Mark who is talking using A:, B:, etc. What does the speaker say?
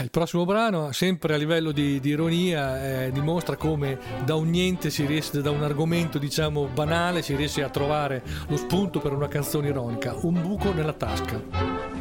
A: Il prossimo brano, sempre a livello di ironia, dimostra come da un niente si riesce, da un argomento diciamo banale, si riesce a trovare lo spunto per una canzone ironica, Un buco nella tasca.